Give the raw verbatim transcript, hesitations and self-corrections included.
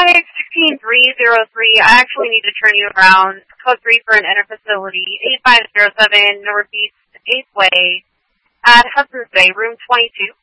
five one six three zero three. I actually need to turn you around. Code three for an interfacility. eight five zero seven Northeast eighth Way at Hudson's Bay, room twenty-two.